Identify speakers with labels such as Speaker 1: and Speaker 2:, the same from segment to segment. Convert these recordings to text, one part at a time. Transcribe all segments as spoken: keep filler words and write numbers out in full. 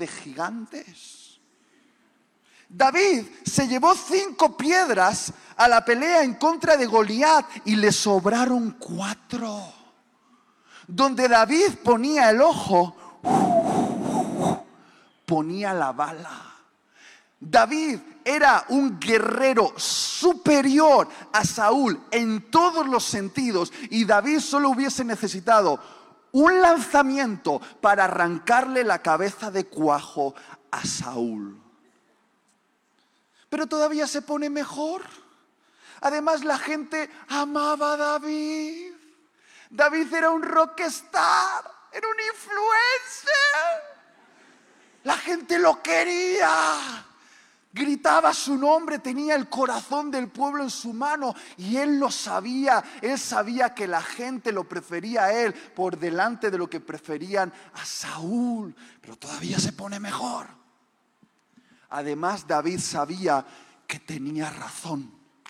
Speaker 1: de gigantes. David se llevó cinco piedras a la pelea en contra de Goliat y le sobraron cuatro. Donde David ponía el ojo, ponía la bala. David era un guerrero superior a Saúl en todos los sentidos, y David solo hubiese necesitado un lanzamiento para arrancarle la cabeza de cuajo a Saúl. Pero todavía se pone mejor. Además, la gente amaba a David. David era un rockstar, era un influencer. La gente lo quería. Gritaba su nombre, tenía el corazón del pueblo en su mano y él lo sabía. Él sabía que la gente lo prefería a él por delante de lo que preferían a Saúl. Pero todavía se pone mejor. Además, David sabía que tenía razón,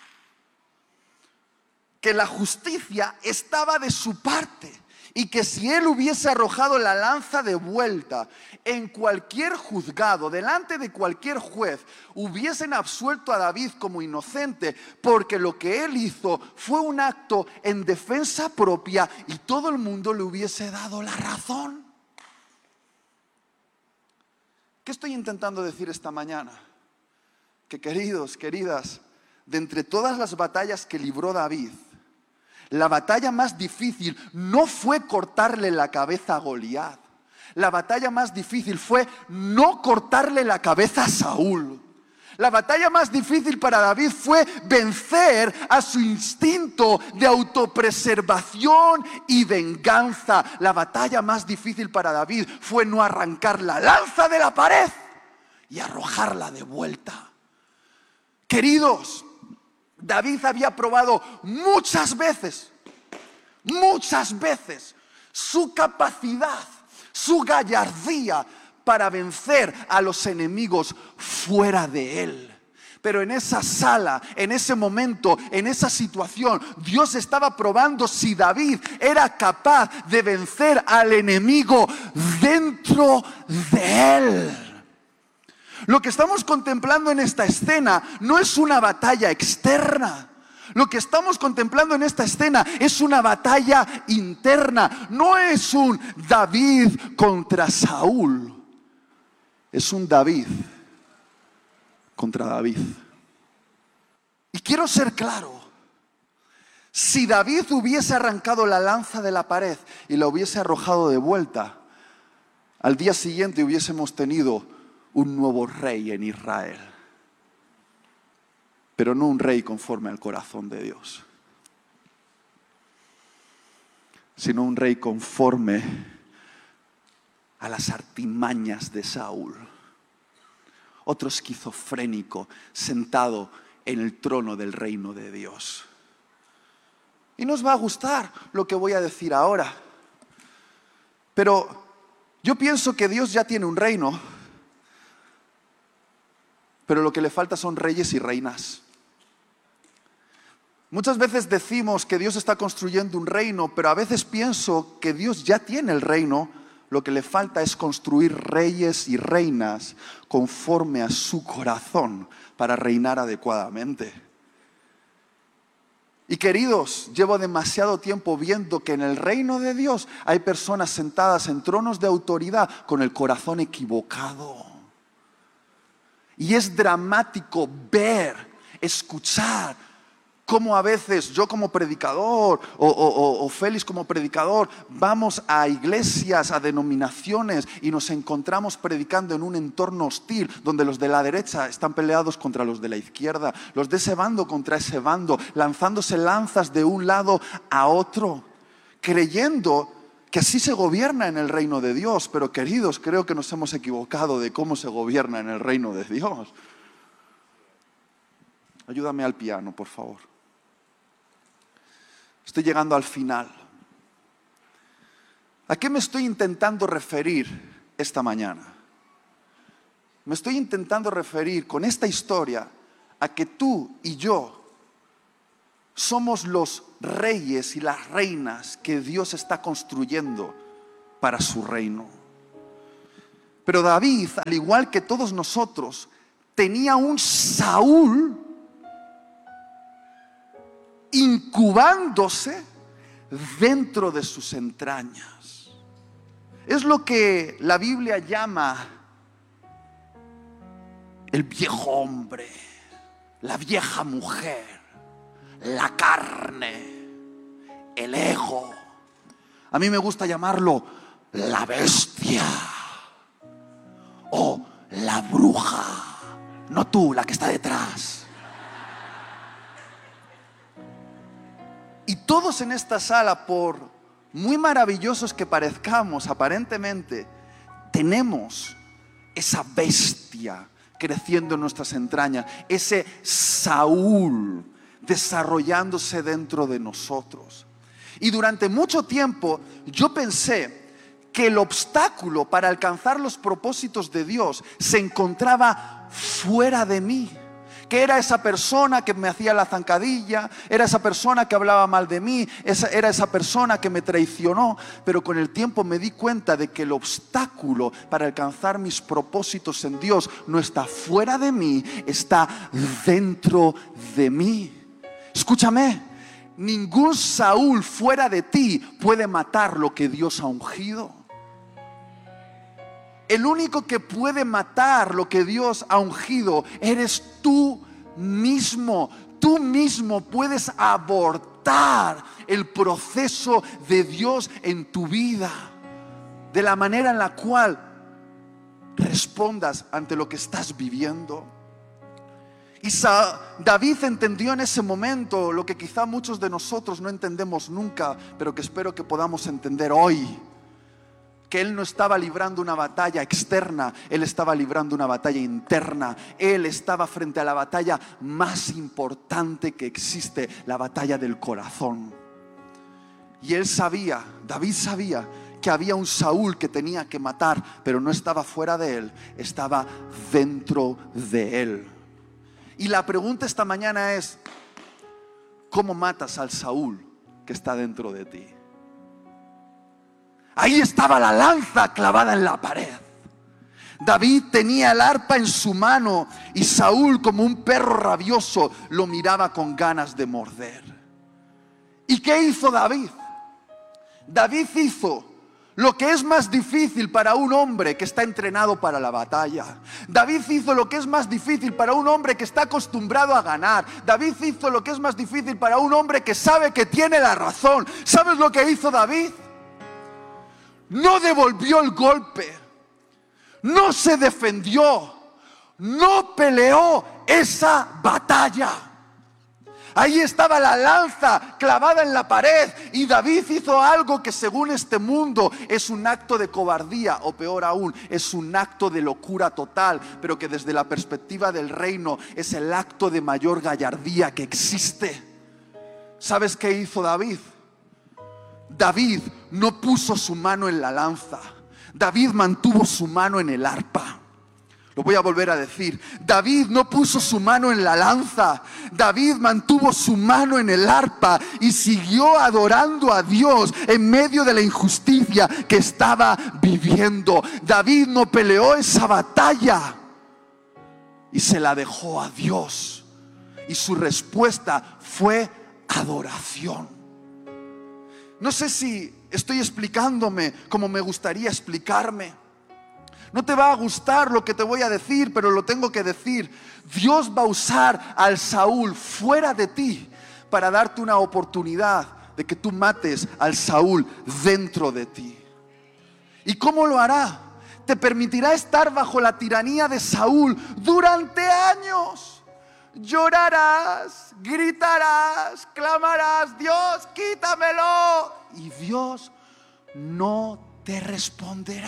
Speaker 1: que la justicia estaba de su parte. Y que si él hubiese arrojado la lanza de vuelta en cualquier juzgado, delante de cualquier juez, hubiesen absuelto a David como inocente, porque lo que él hizo fue un acto en defensa propia y todo el mundo le hubiese dado la razón. ¿Qué estoy intentando decir esta mañana? Que queridos, queridas, de entre todas las batallas que libró David, la batalla más difícil no fue cortarle la cabeza a Goliat. La batalla más difícil fue no cortarle la cabeza a Saúl. La batalla más difícil para David fue vencer a su instinto de autopreservación y venganza. La batalla más difícil para David fue no arrancar la lanza de la pared y arrojarla de vuelta. Queridos, David había probado muchas veces, muchas veces, su capacidad, su gallardía para vencer a los enemigos fuera de él. Pero en esa sala, en ese momento, en esa situación, Dios estaba probando si David era capaz de vencer al enemigo dentro de él. Lo que estamos contemplando en esta escena no es una batalla externa. Lo que estamos contemplando en esta escena es una batalla interna. No es un David contra Saúl. Es un David contra David. Y quiero ser claro. Si David hubiese arrancado la lanza de la pared y la hubiese arrojado de vuelta, al día siguiente hubiésemos tenido un nuevo rey en Israel, pero no un rey conforme al corazón de Dios, sino un rey conforme a las artimañas de Saúl. Otro esquizofrénico sentado en el trono del reino de Dios. Y nos va a gustar lo que voy a decir ahora, pero yo pienso que Dios ya tiene un reino, pero lo que le falta son reyes y reinas. Muchas veces decimos que Dios está construyendo un reino, pero a veces pienso que Dios ya tiene el reino. Lo que le falta es construir reyes y reinas conforme a su corazón para reinar adecuadamente. Y queridos, llevo demasiado tiempo viendo que en el reino de Dios hay personas sentadas en tronos de autoridad con el corazón equivocado. Y es dramático ver, escuchar cómo a veces yo como predicador o, o, o Félix como predicador vamos a iglesias, a denominaciones y nos encontramos predicando en un entorno hostil donde los de la derecha están peleados contra los de la izquierda, los de ese bando contra ese bando, lanzándose lanzas de un lado a otro, creyendo que así se gobierna en el reino de Dios. Pero queridos, creo que nos hemos equivocado de cómo se gobierna en el reino de Dios. Ayúdame al piano, por favor. Estoy llegando al final. ¿A qué me estoy intentando referir esta mañana? Me estoy intentando referir con esta historia a que tú y yo somos los reyes y las reinas que Dios está construyendo para su reino. Pero David, al igual que todos nosotros, tenía un Saúl incubándose dentro de sus entrañas. Es lo que la Biblia llama el viejo hombre, la vieja mujer, la carne, el ego. A mí me gusta llamarlo la bestia o la bruja, no tú, la que está detrás. Y todos en esta sala, por muy maravillosos que parezcamos aparentemente, tenemos esa bestia creciendo en nuestras entrañas, ese Saúl desarrollándose dentro de nosotros. Y durante mucho tiempo yo pensé que el obstáculo para alcanzar los propósitos de Dios se encontraba fuera de mí, que era esa persona que me hacía la zancadilla, era esa persona que hablaba mal de mí, esa, era esa persona que me traicionó. Pero con el tiempo me di cuenta de que el obstáculo para alcanzar mis propósitos en Dios no está fuera de mí, está dentro de mí. Escúchame, ningún Saúl fuera de ti puede matar lo que Dios ha ungido. El único que puede matar lo que Dios ha ungido eres tú mismo. Tú mismo puedes abortar el proceso de Dios en tu vida, de la manera en la cual respondas ante lo que estás viviendo. Y David entendió en ese momento lo que quizá muchos de nosotros no entendemos nunca, pero que espero que podamos entender hoy. Que él no estaba librando una batalla externa, él estaba librando una batalla interna. Él estaba frente a la batalla más importante que existe, la batalla del corazón. Y él sabía, David sabía que había un Saúl que tenía que matar, pero no estaba fuera de él, estaba dentro de él. Y la pregunta esta mañana es: ¿cómo matas al Saúl que está dentro de ti? Ahí estaba la lanza clavada en la pared. David tenía el arpa en su mano y Saúl, como un perro rabioso, lo miraba con ganas de morder. ¿Y qué hizo David? David hizo lo que es más difícil para un hombre que está entrenado para la batalla. David hizo lo que es más difícil para un hombre que está acostumbrado a ganar. David hizo lo que es más difícil para un hombre que sabe que tiene la razón. ¿Sabes lo que hizo David? No devolvió el golpe, no se defendió, no peleó esa batalla. Ahí estaba la lanza clavada en la pared y David hizo algo que según este mundo es un acto de cobardía, o peor aún, es un acto de locura total, pero que desde la perspectiva del reino es el acto de mayor gallardía que existe. ¿Sabes qué hizo David? David no puso su mano en la lanza, David mantuvo su mano en el arpa. Lo voy a volver a decir. David no puso su mano en la lanza, David mantuvo su mano en el arpa y siguió adorando a Dios en medio de la injusticia que estaba viviendo. David no peleó esa batalla y se la dejó a Dios, y su respuesta fue adoración. No sé si estoy explicándome como me gustaría explicarme. No te va a gustar lo que te voy a decir, pero lo tengo que decir. Dios va a usar al Saúl fuera de ti para darte una oportunidad de que tú mates al Saúl dentro de ti. ¿Y cómo lo hará? Te permitirá estar bajo la tiranía de Saúl durante años. Llorarás, gritarás, clamarás: Dios, quítamelo. Y Dios no te responderá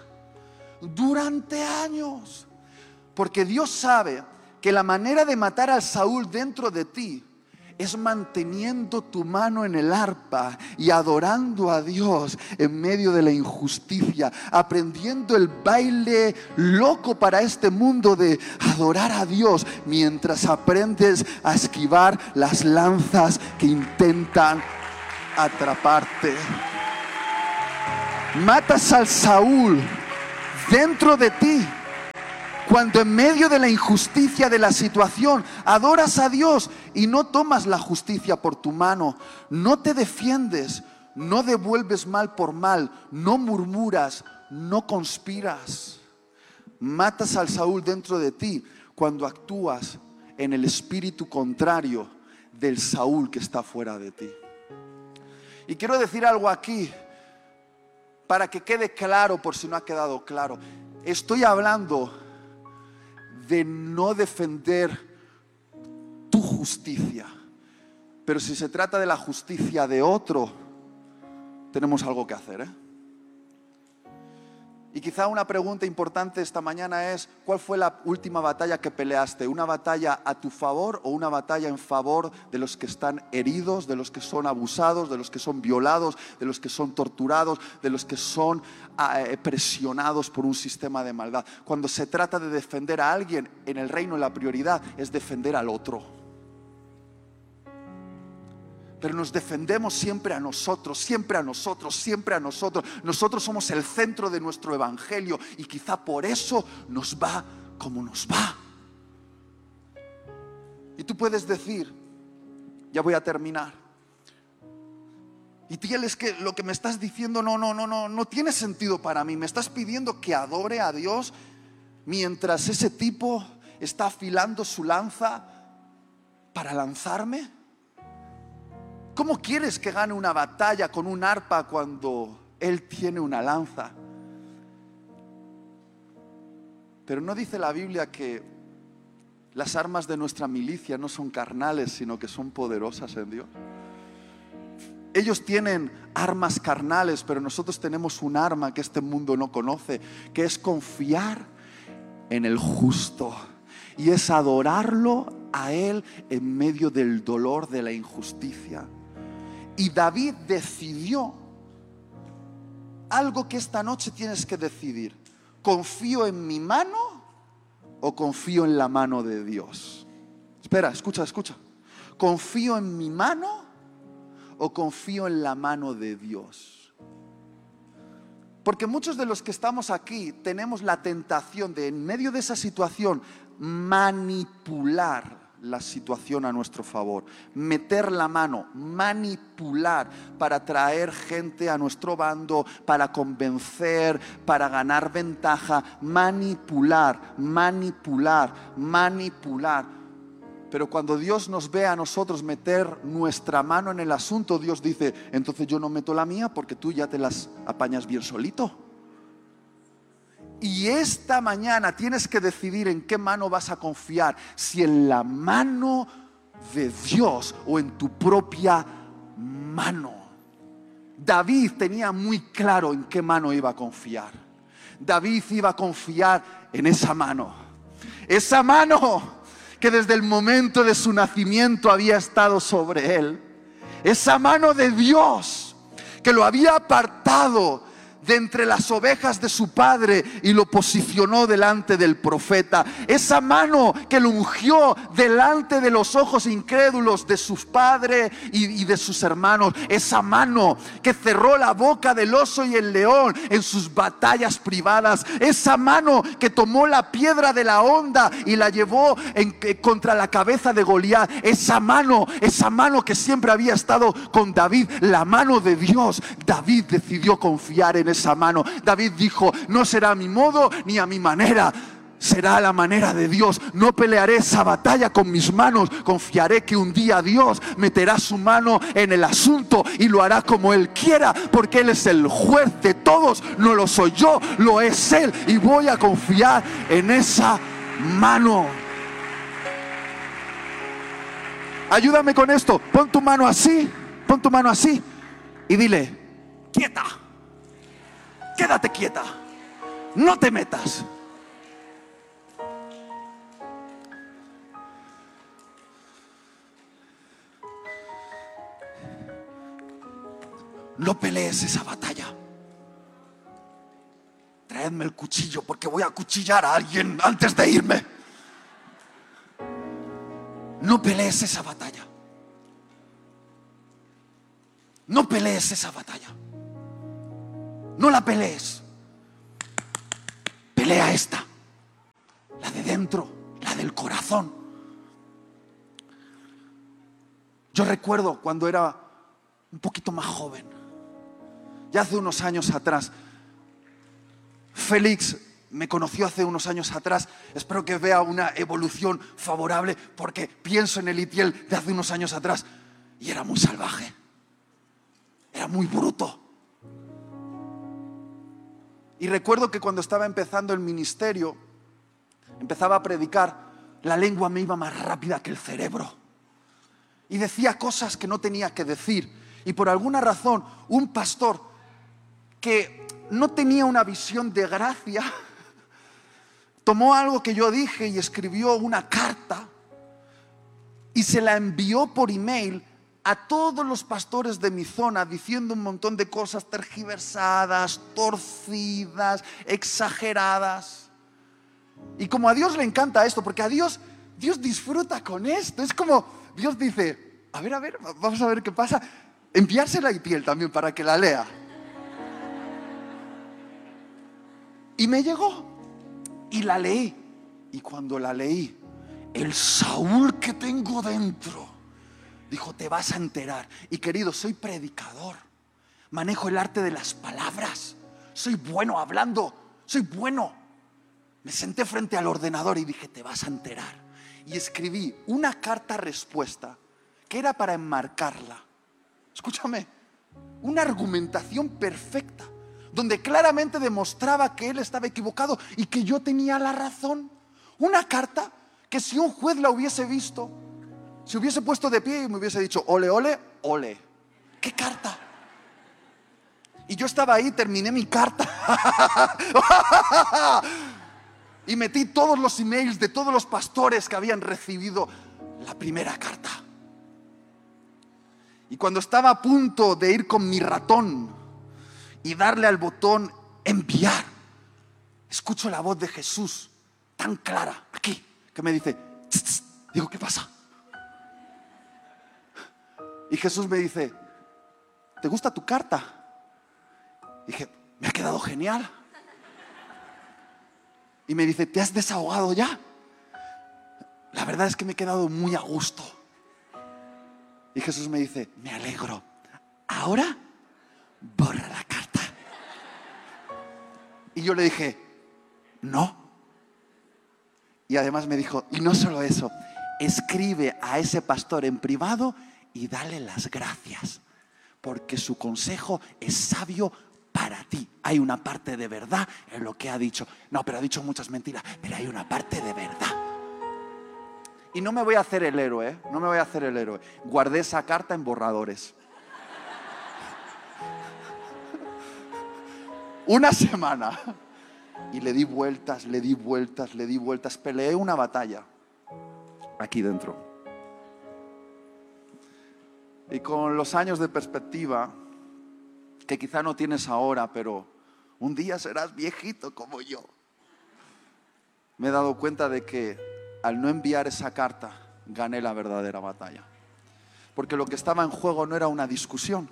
Speaker 1: durante años. Porque Dios sabe que la manera de matar al Saúl dentro de ti es manteniendo tu mano en el arpa y adorando a Dios en medio de la injusticia, aprendiendo el baile loco para este mundo de adorar a Dios mientras aprendes a esquivar las lanzas que intentan atraparte. Matas al Saúl dentro de ti, cuando en medio de la injusticia de la situación adoras a Dios y no tomas la justicia por tu mano, no te defiendes, no devuelves mal por mal, no murmuras, no conspiras, matas al Saúl dentro de ti cuando actúas en el espíritu contrario del Saúl que está fuera de ti. Y quiero decir algo aquí para que quede claro, por si no ha quedado claro. Estoy hablando de no defender tu justicia, pero si se trata de la justicia de otro, tenemos algo que hacer, ¿eh? Y quizá una pregunta importante esta mañana es: ¿cuál fue la última batalla que peleaste? ¿Una batalla a tu favor o una batalla en favor de los que están heridos, de los que son abusados, de los que son violados, de los que son torturados, de los que son eh, presionados por un sistema de maldad? Cuando se trata de defender a alguien, en el reino la prioridad es defender al otro. Pero nos defendemos siempre a nosotros, siempre a nosotros, siempre a nosotros. Nosotros somos el centro de nuestro evangelio y quizá por eso nos va como nos va. Y tú puedes decir, ya voy a terminar, y Tiel, es que lo que me estás diciendo no, no, no, no, no tiene sentido para mí. Me estás pidiendo que adore a Dios mientras ese tipo está afilando su lanza para lanzarme. ¿Cómo quieres que gane una batalla con un arpa cuando él tiene una lanza? Pero no dice la Biblia que las armas de nuestra milicia no son carnales, sino que son poderosas en Dios. Ellos tienen armas carnales, pero nosotros tenemos un arma que este mundo no conoce, que es confiar en el justo. Y es adorarlo a Él en medio del dolor de la injusticia. Y David decidió algo que esta noche tienes que decidir: ¿confío en mi mano o confío en la mano de Dios? Espera, escucha, escucha. ¿Confío en mi mano o confío en la mano de Dios? Porque muchos de los que estamos aquí tenemos la tentación de, en medio de esa situación, manipular la situación a nuestro favor, meter la mano, manipular para traer gente a nuestro bando, para convencer, para ganar ventaja, manipular, manipular, manipular. Pero cuando Dios nos ve a nosotros meter nuestra mano en el asunto, Dios dice: entonces yo no meto la mía porque tú ya te las apañas bien solito. Y esta mañana tienes que decidir en qué mano vas a confiar, si en la mano de Dios o en tu propia mano. David tenía muy claro en qué mano iba a confiar. David iba a confiar en esa mano. Esa mano que desde el momento de su nacimiento había estado sobre él. Esa mano de Dios que lo había apartado de entre las ovejas de su padre y lo posicionó delante del profeta. Esa mano que lo ungió delante de los ojos incrédulos de sus padres y, y de sus hermanos. Esa mano que cerró la boca del oso y el león en sus batallas privadas. Esa mano que tomó la piedra de la honda y la llevó en, contra la cabeza de Goliat. Esa mano, esa mano que siempre había estado con David, la mano de Dios. David decidió confiar en esa mano. David dijo: no será a mi modo ni a mi manera, será a la manera de Dios. No pelearé esa batalla con mis manos. Confiaré que un día Dios meterá su mano en el asunto y lo hará como Él quiera, porque Él es el juez de todos. No lo soy yo, lo es Él, y voy a confiar en esa mano. Ayúdame con esto. Pon tu mano así, pon tu mano así y dile: quieta. Quédate quieta, no te metas. No pelees esa batalla. Traedme el cuchillo porque voy a acuchillar a alguien antes de irme. No pelees esa batalla. No pelees esa batalla. No la pelees. lea esta, la de dentro, la del corazón. Yo recuerdo cuando era un poquito más joven, ya hace unos años atrás. Félix me conoció hace unos años atrás. Espero que vea una evolución favorable, porque pienso en el Itiel de hace unos años atrás y era muy salvaje, era muy bruto. Y recuerdo que cuando estaba empezando el ministerio, empezaba a predicar, la lengua me iba más rápida que el cerebro y decía cosas que no tenía que decir. Y por alguna razón, un pastor que no tenía una visión de gracia tomó algo que yo dije y escribió una carta y se la envió por email a todos los pastores de mi zona, diciendo un montón de cosas tergiversadas, torcidas, exageradas. Y como a Dios le encanta esto, porque a Dios, Dios disfruta con esto. Es como Dios dice, a ver, a ver, vamos a ver qué pasa. Enviársela a Itiel también para que la lea. Y me llegó y la leí. Y cuando la leí, el Saúl que tengo dentro dijo, te vas a enterar. Y querido, soy predicador, manejo el arte de las palabras, soy bueno hablando, soy bueno. Me senté frente al ordenador y dije, te vas a enterar. Y escribí una carta respuesta que era para enmarcarla. Escúchame, una argumentación perfecta, donde claramente demostraba que él estaba equivocado y que yo tenía la razón. Una carta que si un juez la hubiese visto, se hubiese puesto de pie y me hubiese dicho, ole, ole, ole. ¿Qué carta? Y yo estaba ahí, terminé mi carta y metí todos los emails de todos los pastores que habían recibido la primera carta. Y cuando estaba a punto de ir con mi ratón y darle al botón enviar, escucho la voz de Jesús tan clara aquí, que me dice, tss, tss. Digo, ¿qué pasa? Y Jesús me dice, ¿te gusta tu carta? Dije, me ha quedado genial. Y me dice, ¿te has desahogado ya? La verdad es que me he quedado muy a gusto. Y Jesús me dice, me alegro. Ahora borra la carta. Y yo le dije, no. Y además me dijo, y no solo eso, escribe a ese pastor en privado y dale las gracias, porque su consejo es sabio para ti. Hay una parte de verdad en lo que ha dicho. No, pero ha dicho muchas mentiras, pero hay una parte de verdad. Y no me voy a hacer el héroe, ¿eh? No me voy a hacer el héroe. Guardé esa carta en borradores. Una semana. Y le di vueltas, le di vueltas, le di vueltas. Peleé una batalla aquí dentro. Y con los años de perspectiva, que quizá no tienes ahora, pero un día serás viejito como yo, me he dado cuenta de que al no enviar esa carta, gané la verdadera batalla. Porque lo que estaba en juego no era una discusión.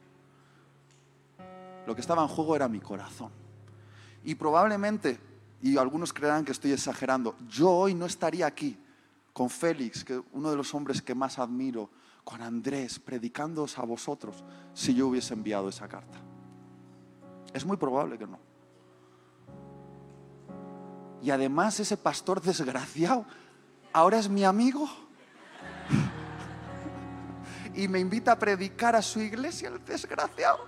Speaker 1: Lo que estaba en juego era mi corazón. Y probablemente, y algunos creerán que estoy exagerando, yo hoy no estaría aquí con Félix, que uno de los hombres que más admiro, con Andrés, predicándoos a vosotros, si yo hubiese enviado esa carta. Es muy probable que no. Y además ese pastor desgraciado ahora es mi amigo y me invita a predicar a su iglesia, el desgraciado.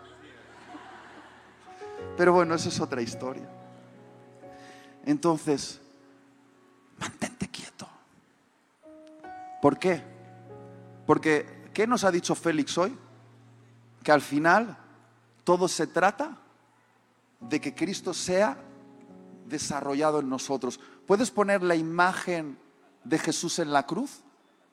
Speaker 1: Pero bueno, esa es otra historia. Entonces, mantente quieto. ¿Por qué? Porque, ¿qué nos ha dicho Félix hoy? Que al final todo se trata de que Cristo sea desarrollado en nosotros. ¿Puedes poner la imagen de Jesús en la cruz?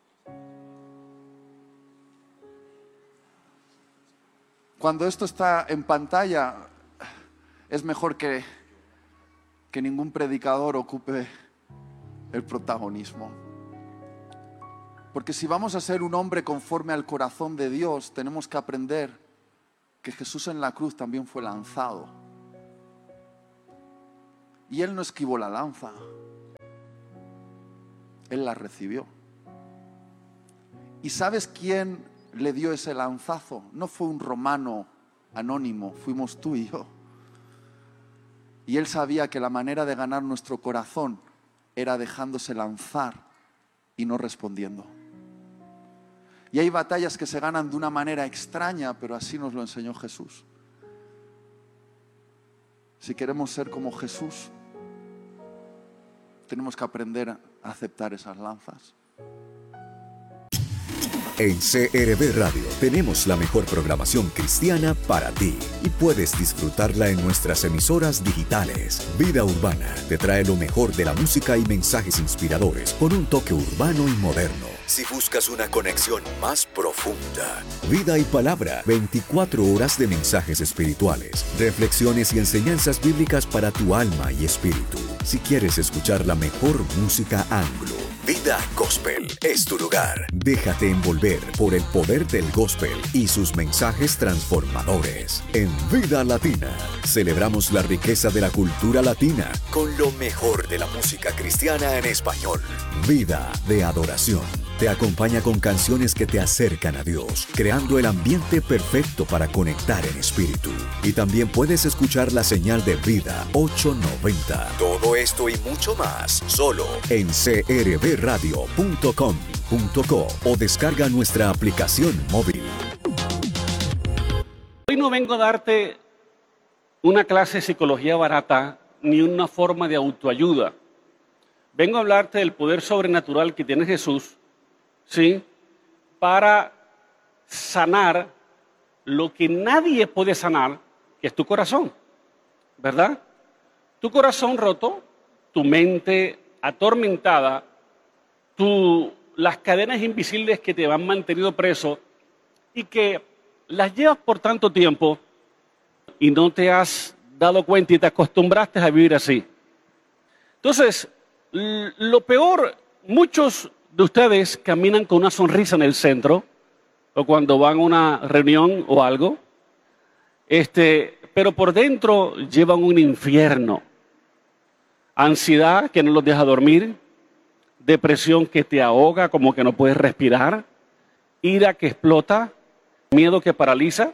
Speaker 1: Cuando esto está en pantalla, es mejor que, que ningún predicador ocupe el protagonismo. Porque si vamos a ser un hombre conforme al corazón de Dios, tenemos que aprender que Jesús en la cruz también fue lanzado. Y él no esquivó la lanza. Él la recibió. ¿Y sabes quién le dio ese lanzazo? No fue un romano anónimo, fuimos tú y yo. Y él sabía que la manera de ganar nuestro corazón era dejándose lanzar y no respondiendo. Y hay batallas que se ganan de una manera extraña, pero así nos lo enseñó Jesús. Si queremos ser como Jesús, tenemos que aprender a aceptar esas lanzas.
Speaker 2: En C R B Radio tenemos la mejor programación cristiana para ti y puedes disfrutarla en nuestras emisoras digitales. Vida Urbana te trae lo mejor de la música y mensajes inspiradores con un toque urbano y moderno. Si buscas una conexión más profunda, Vida y Palabra, veinticuatro horas de mensajes espirituales, reflexiones y enseñanzas bíblicas para tu alma y espíritu. Si quieres escuchar la mejor música anglo, Vida Gospel es tu lugar. Déjate envolver por el poder del gospel y sus mensajes transformadores. En Vida Latina, celebramos la riqueza de la cultura latina con lo mejor de la música cristiana en español. Vida de adoración. Te acompaña con canciones que te acercan a Dios, creando el ambiente perfecto para conectar en espíritu. Y también puedes escuchar la señal de Vida ochocientos noventa. Todo esto y mucho más, solo en c r b radio punto com punto co o descarga nuestra aplicación móvil.
Speaker 3: Hoy no vengo a darte una clase de psicología barata ni una forma de autoayuda. Vengo a hablarte del poder sobrenatural que tiene Jesús, ¿sí?, para sanar lo que nadie puede sanar, que es tu corazón, ¿verdad? Tu corazón roto, tu mente atormentada, tu, las cadenas invisibles que te han mantenido preso y que las llevas por tanto tiempo y no te has dado cuenta y te acostumbraste a vivir así. Entonces, lo peor, muchos de ustedes caminan con una sonrisa en el centro o cuando van a una reunión o algo, este, pero por dentro llevan un infierno. Ansiedad que no los deja dormir, depresión que te ahoga como que no puedes respirar, ira que explota, miedo que paraliza,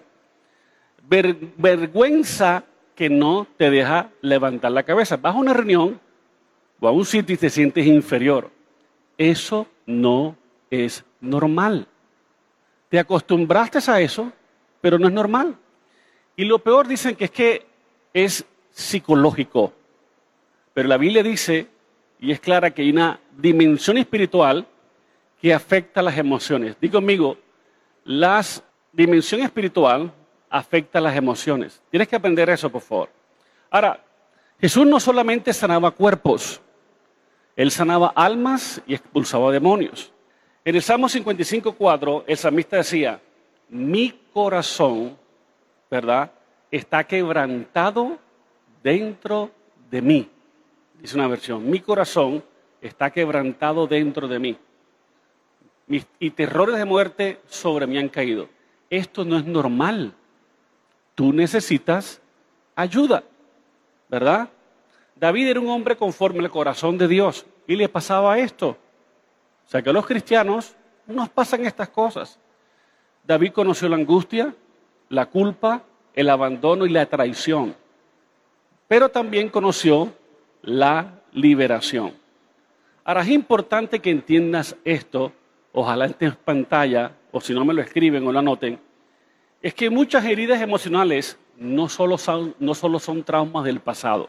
Speaker 3: ver, vergüenza que no te deja levantar la cabeza. Vas a una reunión o a un sitio y te sientes inferior. Eso no es normal. Te acostumbraste a eso, pero no es normal. Y lo peor dicen que es que es psicológico. Pero la Biblia dice, y es clara, que hay una dimensión espiritual que afecta las emociones. Digo conmigo, la dimensión espiritual afecta las emociones. Tienes que aprender eso, por favor. Ahora, Jesús no solamente sanaba cuerpos, Él sanaba almas y expulsaba demonios. En el Salmo cincuenta y cinco, cuatro, el salmista decía, mi corazón, ¿verdad?, está quebrantado dentro de mí. Dice una versión, mi corazón está quebrantado dentro de mí. Mis, y terrores de muerte sobre mí han caído. Esto no es normal. Tú necesitas ayuda, ¿verdad? David era un hombre conforme al corazón de Dios y le pasaba esto. O sea que a los cristianos nos pasan estas cosas. David conoció la angustia, la culpa, el abandono y la traición. Pero también conoció la liberación. Ahora es importante que entiendas esto, ojalá esté en pantalla, o si no me lo escriben o lo anoten, es que muchas heridas emocionales no solo son, no solo son traumas del pasado,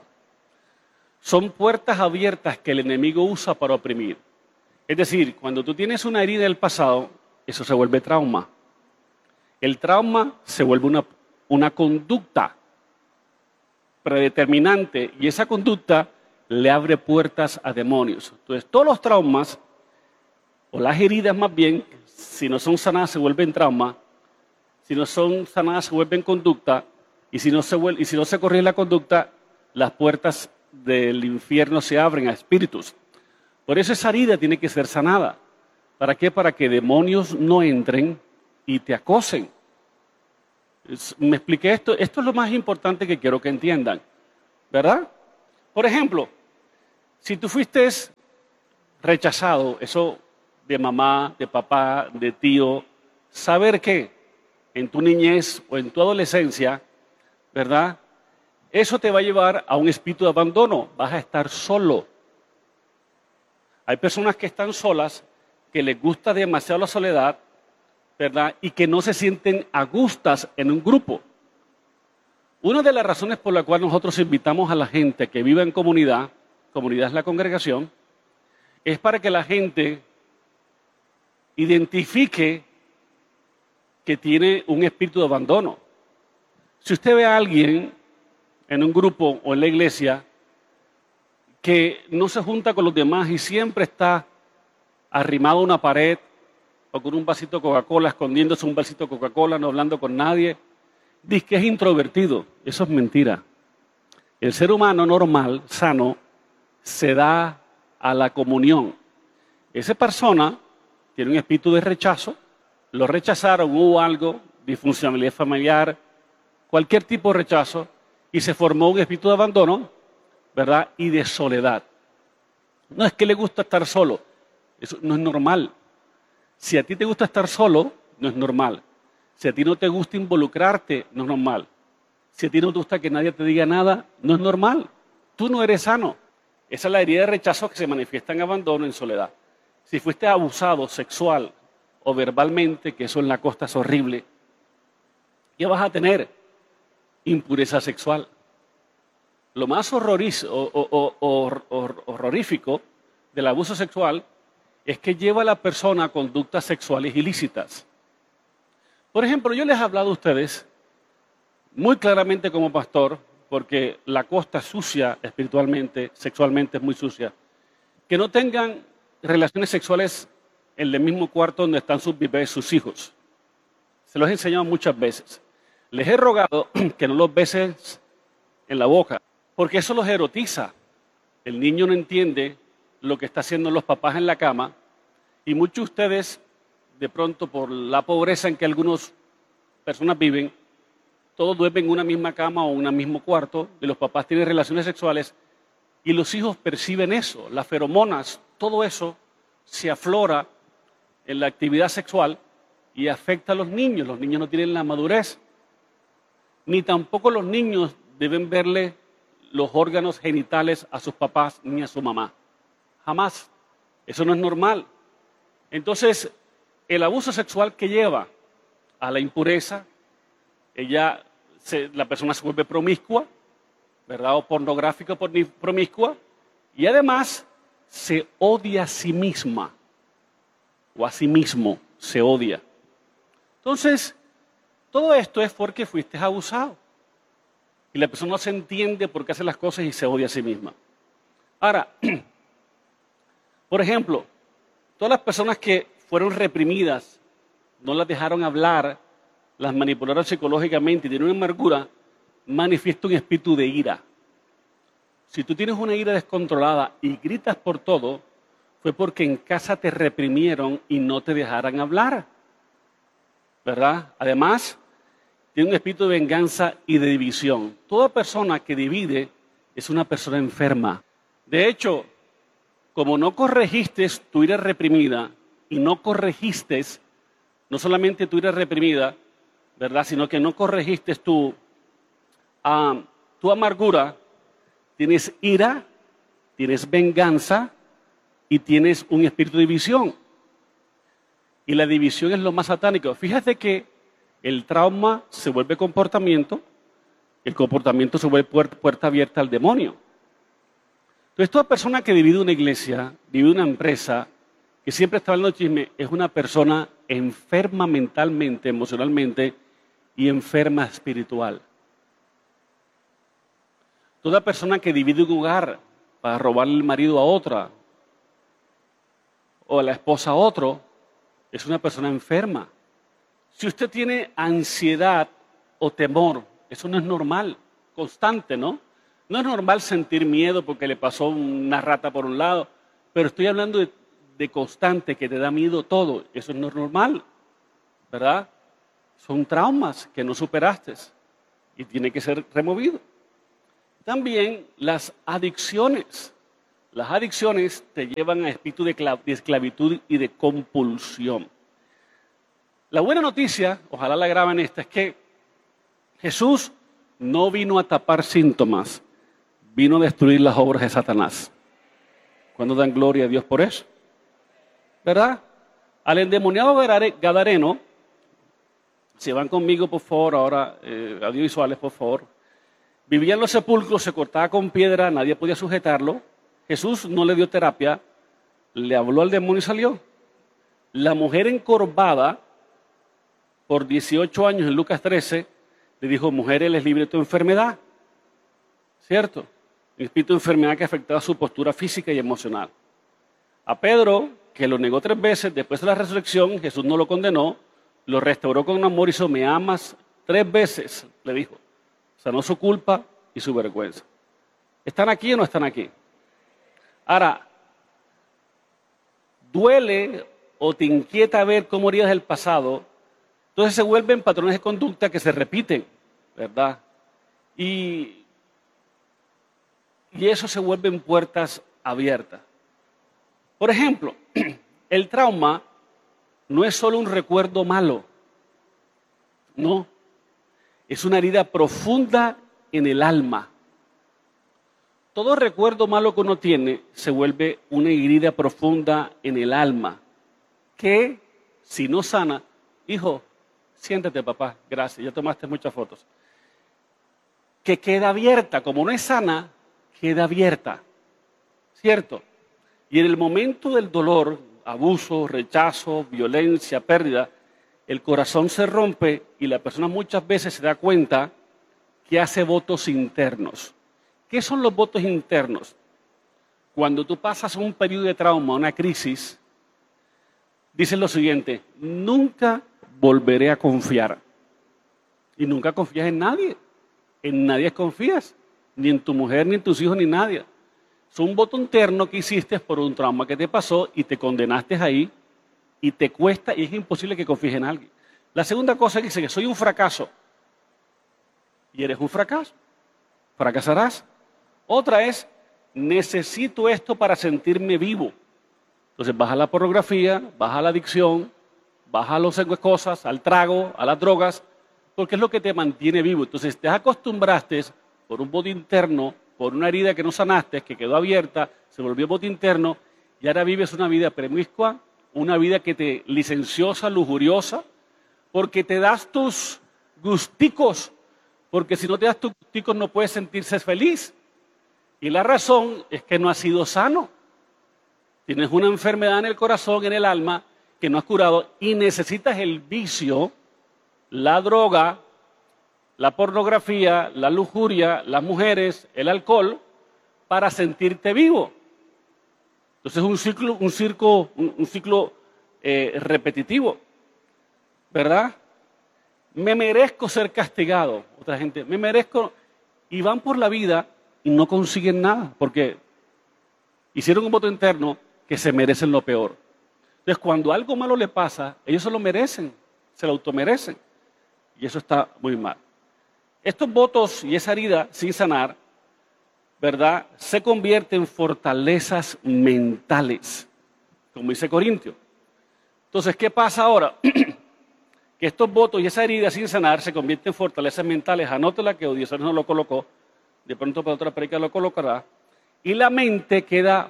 Speaker 3: son puertas abiertas que el enemigo usa para oprimir. Es decir, cuando tú tienes una herida del pasado, eso se vuelve trauma. El trauma se vuelve una, una conducta predeterminante y esa conducta le abre puertas a demonios. Entonces, todos los traumas, o las heridas más bien, si no son sanadas se vuelven trauma, si no son sanadas se vuelven conducta, y si no se, vuelve, y si no se corrige la conducta, las puertas del infierno se abren a espíritus. Por eso esa herida tiene que ser sanada. ¿Para qué? Para que demonios no entren y te acosen. ¿Me expliqué esto? Esto es lo más importante que quiero que entiendan, ¿verdad? Por ejemplo, si tú fuiste rechazado, eso de mamá, de papá, de tío, saber que en tu niñez o en tu adolescencia, ¿verdad? Eso te va a llevar a un espíritu de abandono, vas a estar solo. Hay personas que están solas, que les gusta demasiado la soledad, ¿verdad? Y que no se sienten a gustas en un grupo. Una de las razones por la cual nosotros invitamos a la gente que vive en comunidad, comunidad es la congregación, es para que la gente identifique que tiene un espíritu de abandono. Si usted ve a alguien en un grupo o en la iglesia que no se junta con los demás y siempre está arrimado a una pared o con un vasito de Coca-Cola, escondiéndose un vasito de Coca-Cola, no hablando con nadie, dice que es introvertido. Eso es mentira. El ser humano normal, sano, se da a la comunión. Esa persona tiene un espíritu de rechazo, lo rechazaron, hubo algo, disfuncionalidad familiar, cualquier tipo de rechazo, y se formó un espíritu de abandono, ¿verdad? Y de soledad. No es que le gusta estar solo, eso no es normal. Si a ti te gusta estar solo, no es normal. Si a ti no te gusta involucrarte, no es normal. Si a ti no te gusta que nadie te diga nada, no es normal. Tú no eres sano. Esa es la herida de rechazo que se manifiesta en abandono, en soledad. Si fuiste abusado sexual o verbalmente, que eso en la costa es horrible, ¿qué vas a tener? Impureza sexual. Lo más horroriz- o, o, o, o, horrorífico del abuso sexual es que lleva a la persona a conductas sexuales ilícitas. Por ejemplo, yo les he hablado a ustedes muy claramente como pastor, porque la costa es sucia espiritualmente, sexualmente es muy sucia, que no tengan relaciones sexuales en el mismo cuarto donde están sus bebés, sus hijos. Se los he enseñado muchas veces. Les he rogado que no los beses en la boca, porque eso los erotiza. El niño no entiende lo que están haciendo los papás en la cama, y muchos de ustedes, de pronto por la pobreza en que algunas personas viven, todos duermen en una misma cama o en un mismo cuarto, y los papás tienen relaciones sexuales, y los hijos perciben eso, las feromonas, todo eso se aflora en la actividad sexual y afecta a los niños. Los niños no tienen la madurez, ni tampoco los niños deben verle los órganos genitales a sus papás ni a su mamá. Jamás. Eso no es normal. Entonces, el abuso sexual que lleva a la impureza, ella se, la persona se vuelve promiscua, ¿verdad? O pornográfica, promiscua, y además se odia a sí misma, o a sí mismo se odia. Entonces, todo esto es porque fuiste abusado. Y la persona no se entiende por qué hace las cosas y se odia a sí misma. Ahora, por ejemplo, todas las personas que fueron reprimidas, no las dejaron hablar, las manipularon psicológicamente y tienen una amargura, manifiesta un espíritu de ira. Si tú tienes una ira descontrolada y gritas por todo, fue porque en casa te reprimieron y no te dejaran hablar, ¿verdad? Además, tiene un espíritu de venganza y de división. Toda persona que divide es una persona enferma. De hecho, como no corregiste tu ira reprimida y no corregiste, no solamente tu ira reprimida, ¿verdad? Sino que no corregiste tu, uh, tu amargura, tienes ira, tienes venganza y tienes un espíritu de división. Y la división es lo más satánico. Fíjate que el trauma se vuelve comportamiento, el comportamiento se vuelve puerta, puerta abierta al demonio. Entonces, toda persona que divide una iglesia, divide una empresa, que siempre está hablando de chisme, es una persona enferma mentalmente, emocionalmente y enferma espiritual. Toda persona que divide un hogar para robarle el marido a otra o a la esposa a otro, es una persona enferma. Si usted tiene ansiedad o temor, eso no es normal, constante, ¿no? No es normal sentir miedo porque le pasó una rata por un lado, pero estoy hablando de, de constante, que te da miedo todo. Eso no es normal, ¿verdad? Son traumas que no superaste y tiene que ser removido. También las adicciones. Las adicciones te llevan a espíritu de esclavitud y de compulsión. La buena noticia, ojalá la graben esta, es que Jesús no vino a tapar síntomas, vino a destruir las obras de Satanás. ¿Cuándo dan gloria a Dios por eso? ¿Verdad? Al endemoniado gadareno, si van conmigo por favor, ahora eh, audiovisuales por favor, vivía en los sepulcros, se cortaba con piedra, nadie podía sujetarlo. Jesús no le dio terapia, le habló al demonio y salió. La mujer encorvada por dieciocho años en Lucas trece, le dijo, mujer, él es libre de tu enfermedad. ¿Cierto? El espíritu de enfermedad que afectaba su postura física y emocional. A Pedro, que lo negó tres veces, después de la resurrección, Jesús no lo condenó, lo restauró con amor y dijo, me amas tres veces, le dijo. Sanó su culpa y su vergüenza. ¿Están aquí o no están aquí? Ahora, duele o te inquieta ver cómo heridas del pasado, entonces se vuelven patrones de conducta que se repiten, ¿verdad? Y, y eso se vuelven puertas abiertas. Por ejemplo, el trauma no es solo un recuerdo malo, no, es una herida profunda en el alma. Todo recuerdo malo que uno tiene se vuelve una herida profunda en el alma, que si no sana, hijo, siéntate papá, gracias, ya tomaste muchas fotos, que queda abierta, como no es sana, queda abierta, ¿cierto? Y en el momento del dolor, abuso, rechazo, violencia, pérdida, el corazón se rompe y la persona muchas veces se da cuenta que hace votos internos. ¿Qué son los votos internos? Cuando tú pasas un periodo de trauma, una crisis, dices lo siguiente, nunca volveré a confiar. Y nunca confías en nadie. En nadie confías, ni en tu mujer, ni en tus hijos, ni en nadie. Es un voto interno que hiciste por un trauma que te pasó y te condenaste ahí y te cuesta y es imposible que confíes en alguien. La segunda cosa dice que soy un fracaso y eres un fracaso. Fracasarás. Otra es, necesito esto para sentirme vivo. Entonces baja la pornografía, baja la adicción, baja las cosas, al trago, a las drogas, porque es lo que te mantiene vivo. Entonces te acostumbraste por un voto interno, por una herida que no sanaste, que quedó abierta, se volvió voto interno, y ahora vives una vida promiscua, una vida que te licenciosa, lujuriosa, porque te das tus gusticos, porque si no te das tus gusticos no puedes sentirse feliz. Y la razón es que no has sido sano. Tienes una enfermedad en el corazón, en el alma, que no has curado y necesitas el vicio, la droga, la pornografía, la lujuria, las mujeres, el alcohol, para sentirte vivo. Entonces es un ciclo, un circo, un, un ciclo eh, repetitivo, ¿verdad? Me merezco ser castigado, otra gente, me merezco, y van por la vida y no consiguen nada, porque hicieron un voto interno que se merecen lo peor. Entonces cuando algo malo le pasa, ellos se lo merecen, se lo automerecen, y eso está muy mal. Estos votos y esa herida sin sanar, ¿verdad?, se convierten en fortalezas mentales, como dice Corintio. Entonces, ¿qué pasa ahora? Que estos votos y esa herida sin sanar se convierten en fortalezas mentales. Anótela que Dios no lo colocó, de pronto para otra predica lo colocará. Y la mente queda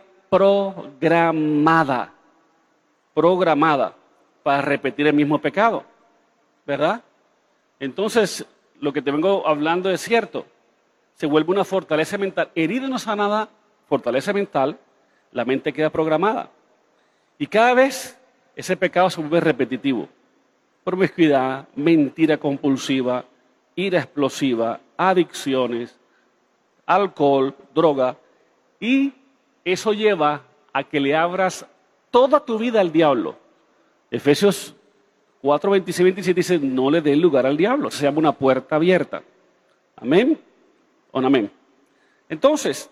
Speaker 3: programada, programada para repetir el mismo pecado, ¿verdad? Entonces, lo que te vengo hablando es cierto. Se vuelve una fortaleza mental. Herida no sanada, fortaleza mental, la mente queda programada. Y cada vez ese pecado se vuelve repetitivo. Promiscuidad, mentira compulsiva, ira explosiva, adicciones, alcohol, droga. Y eso lleva a que le abras toda tu vida al diablo. Efesios cuatro, veintiséis, veintisiete dice, no le dé lugar al diablo. Se llama una puerta abierta. Amén. ¿O no amén? Entonces,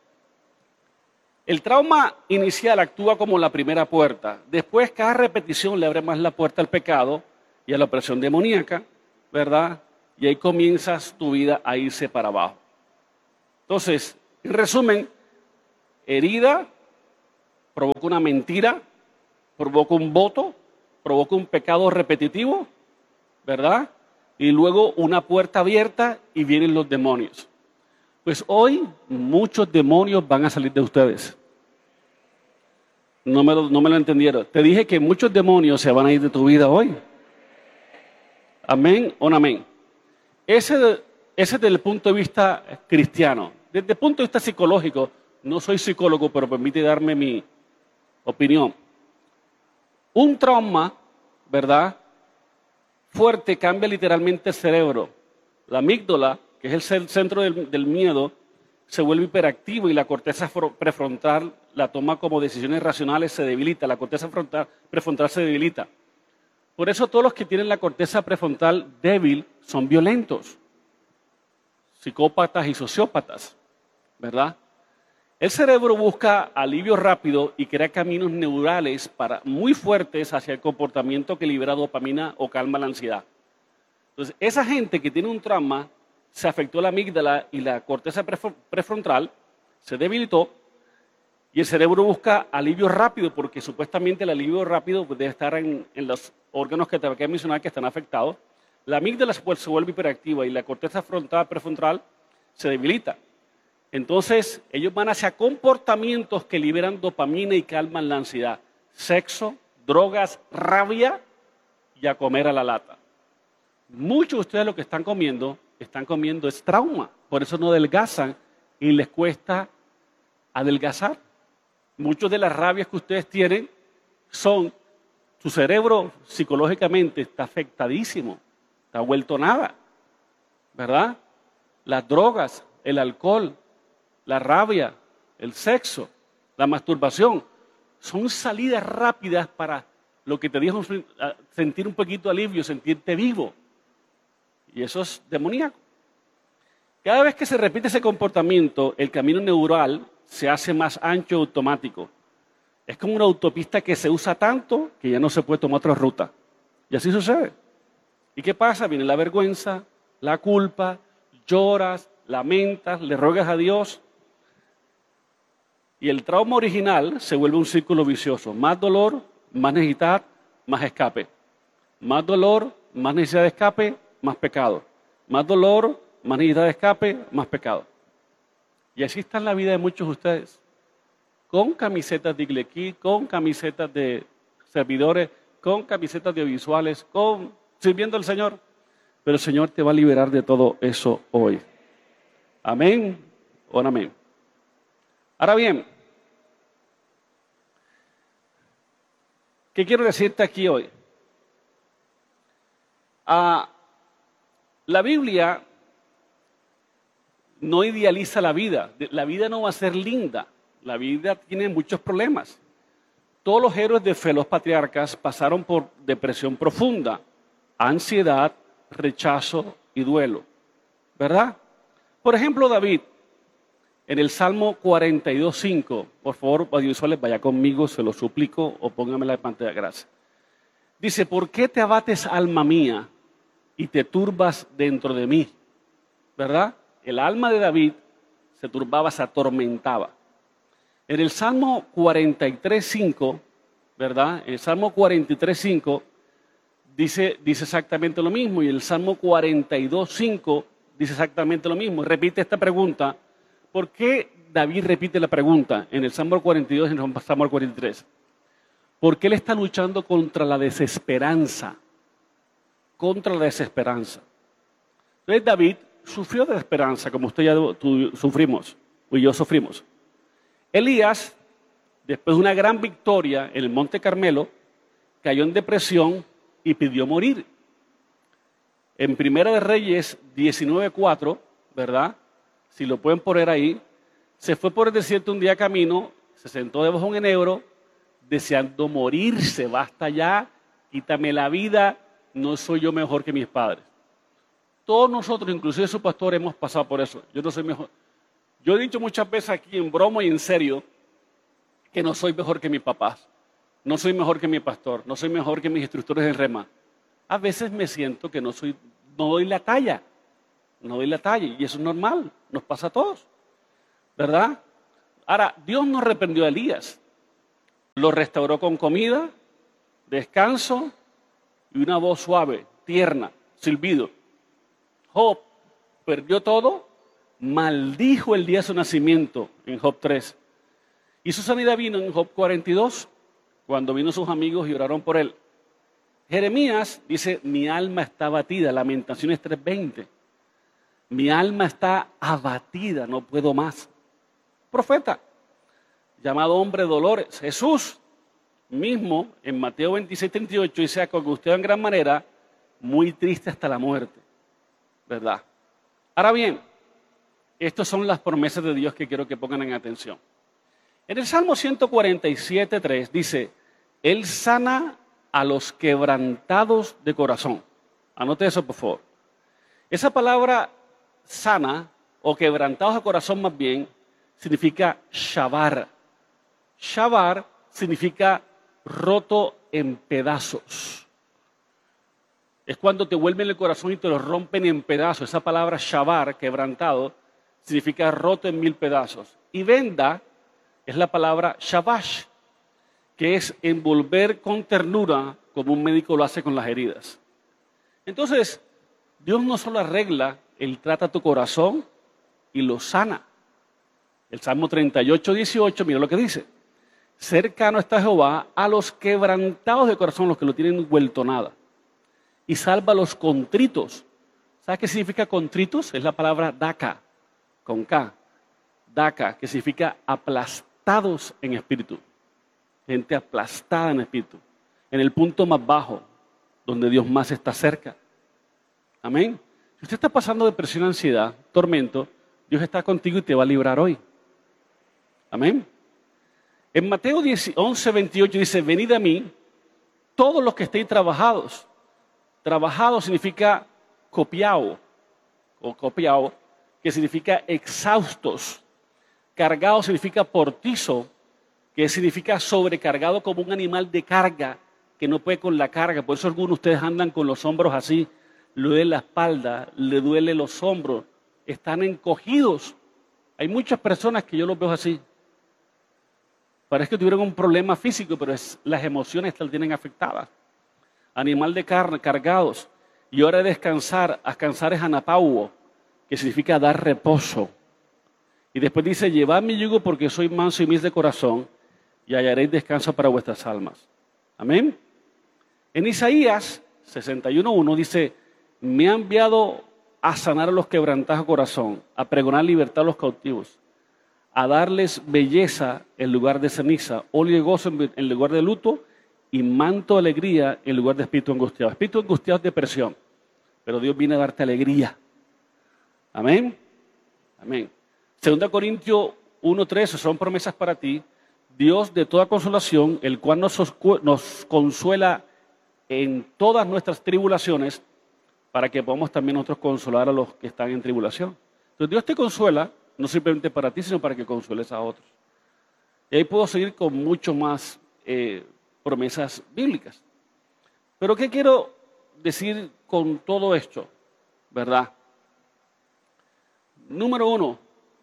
Speaker 3: el trauma inicial actúa como la primera puerta. Después, cada repetición le abre más la puerta al pecado y a la opresión demoníaca, ¿verdad? Y ahí comienzas tu vida a irse para abajo. Entonces, en resumen, herida provoca una mentira, provoca un voto, provoca un pecado repetitivo, ¿verdad? Y luego una puerta abierta y vienen los demonios. Pues hoy muchos demonios van a salir de ustedes. No me lo, no me lo entendieron. Te dije que muchos demonios se van a ir de tu vida hoy. Amén o no amén. Ese, ese es desde el punto de vista cristiano. Desde el punto de vista psicológico, no soy psicólogo, pero permite darme mi opinión. Un trauma, ¿verdad?, fuerte cambia literalmente el cerebro. La amígdala, que es el centro del, del miedo, se vuelve hiperactivo y la corteza prefrontal la toma como decisiones racionales, se debilita. La corteza frontal, prefrontal se debilita. Por eso todos los que tienen la corteza prefrontal débil son violentos, psicópatas y sociópatas, ¿verdad? El cerebro busca alivio rápido y crea caminos neurales para, muy fuertes hacia el comportamiento que libera dopamina o calma la ansiedad. Entonces, esa gente que tiene un trauma, se afectó la amígdala y la corteza prefrontal, se debilitó y el cerebro busca alivio rápido porque supuestamente el alivio rápido debe estar en, en los órganos que te voy a mencionar que están afectados. La amígdala se vuelve hiperactiva y la corteza frontal prefrontal se debilita. Entonces, ellos van hacia comportamientos que liberan dopamina y calman la ansiedad. Sexo, drogas, rabia y a comer a la lata. Muchos de ustedes lo que están comiendo, están comiendo es trauma. Por eso no adelgazan y les cuesta adelgazar. Muchas de las rabias que ustedes tienen son, su cerebro psicológicamente está afectadísimo, está vuelto nada, ¿verdad? Las drogas, el alcohol, la rabia, el sexo, la masturbación, son salidas rápidas para lo que te dijo, sentir un poquito de alivio, sentirte vivo. Y eso es demoníaco. Cada vez que se repite ese comportamiento, el camino neural se hace más ancho y automático. Es como una autopista que se usa tanto que ya no se puede tomar otra ruta. Y así sucede. ¿Y qué pasa? Viene la vergüenza, la culpa, lloras, lamentas, le ruegas a Dios. Y el trauma original se vuelve un círculo vicioso. Más dolor, más necesidad, más escape. Más dolor, más necesidad de escape, más pecado. Más dolor, más necesidad de escape, más pecado. Y así está en la vida de muchos de ustedes. Con camisetas de Iglequí, con camisetas de servidores, con camisetas de audiovisuales, con sirviendo al Señor. Pero el Señor te va a liberar de todo eso hoy. Amén o no amén. Ahora bien, ¿qué quiero decirte aquí hoy? Ah, la Biblia no idealiza la vida. La vida no va a ser linda. La vida tiene muchos problemas. Todos los héroes de fe, los patriarcas, pasaron por depresión profunda, ansiedad, rechazo y duelo. ¿Verdad? Por ejemplo, David, en el Salmo cuarenta y dos, cinco, por favor, audiovisuales, vaya conmigo, se lo suplico, o póngamela en pantalla, gracias. Dice, ¿por qué te abates, alma mía, y te turbas dentro de mí? ¿Verdad? El alma de David se turbaba, se atormentaba. En el Salmo cuarenta y tres, cinco, ¿verdad? En el Salmo cuarenta y tres, cinco dice, dice exactamente lo mismo, y el Salmo cuarenta y dos, cinco dice exactamente lo mismo. Repite esta pregunta. ¿Por qué David repite la pregunta en el Salmo cuarenta y dos y en el Salmo cuarenta y tres? Porque él está luchando contra la desesperanza. Contra la desesperanza. Entonces David sufrió de esperanza, como usted y yo tú, sufrimos, y yo sufrimos. Elías, después de una gran victoria en el Monte Carmelo, cayó en depresión y pidió morir. En Primera de Reyes diecinueve, cuatro, ¿verdad? Si lo pueden poner ahí, se fue por el desierto un día camino, se sentó debajo de un enebro, deseando morirse, basta ya, quítame la vida, no soy yo mejor que mis padres. Todos nosotros, inclusive su pastor, hemos pasado por eso. Yo no soy mejor. Yo he dicho muchas veces aquí en broma y en serio que no soy mejor que mis papás, no soy mejor que mi pastor, no soy mejor que mis instructores en rema. A veces me siento que no soy, no doy la talla, no doy la talla y eso es normal, nos pasa a todos. ¿verdad? Ahora, Dios no reprendió a Elías. Lo restauró con comida, descanso y una voz suave, tierna, silbido. Job perdió todo, maldijo el día de su nacimiento en Job tres. Y su sanidad vino en Job cuarenta y dos, cuando vino sus amigos y oraron por él. Jeremías dice, mi alma está abatida, Lamentaciones tres veinte. Mi alma está abatida, no puedo más. Profeta, llamado hombre de dolores. Jesús mismo, en Mateo veintiséis treinta y ocho, dice, angustiado en gran manera, muy triste hasta la muerte. ¿Verdad? Ahora bien, estas son las promesas de Dios que quiero que pongan en atención. En el Salmo ciento cuarenta y siete tres dice, Él sana a los quebrantados de corazón. Anote eso, por favor. Esa palabra sana, o quebrantados de corazón más bien, significa shabar. Shabar significa roto en pedazos. Es cuando te vuelven el corazón y te lo rompen en pedazos. Esa palabra shabar, quebrantado, significa roto en mil pedazos. Y venda es la palabra shabash, que es envolver con ternura, como un médico lo hace con las heridas. Entonces, Dios no solo arregla, Él trata tu corazón y lo sana. El Salmo treinta y ocho, dieciocho, mira lo que dice. Cercano está Jehová a los quebrantados de corazón, los que lo tienen vuelto nada. Y salva a los contritos. ¿Sabes qué significa contritos? Es la palabra daka, con K. Daka, que significa aplastados en espíritu. Gente aplastada en espíritu. En el punto más bajo, donde Dios más está cerca. Amén. Si usted está pasando depresión, ansiedad, tormento, Dios está contigo y te va a librar hoy. Amén. En Mateo once, veintiocho dice, venid a mí, todos los que estéis trabajados. Trabajado significa copiado, o copiado, que significa exhaustos. Cargado significa portizo, que significa sobrecargado como un animal de carga, que no puede con la carga. Por eso algunos de ustedes andan con los hombros así, le duele la espalda, le duele los hombros, están encogidos. Hay muchas personas que yo los veo así. Parece que tuvieron un problema físico, pero es, las emociones las tienen afectadas. Animal de carne, cargados. Y hora de descansar, descansar es anapauo, que significa dar reposo. Y después dice, llevad mi yugo porque soy manso y humilde de corazón, y hallaréis descanso para vuestras almas. Amén. En Isaías sesenta y uno uno dice, me ha enviado a sanar a los quebrantados de corazón, a pregonar libertad a los cautivos, a darles belleza en lugar de ceniza, óleo y gozo en lugar de luto, y manto de alegría en lugar de espíritu angustiado. Espíritu angustiado es depresión, pero Dios viene a darte alegría. Amén. Amén. Segunda Corintios uno trece, son promesas para ti. Dios de toda consolación, el cual nos, nos consuela en todas nuestras tribulaciones, para que podamos también nosotros consolar a los que están en tribulación. Entonces Dios te consuela, no simplemente para ti, sino para que consueles a otros. Y ahí puedo seguir con mucho más eh, promesas bíblicas. Pero ¿qué quiero decir con todo esto? ¿Verdad? Número uno,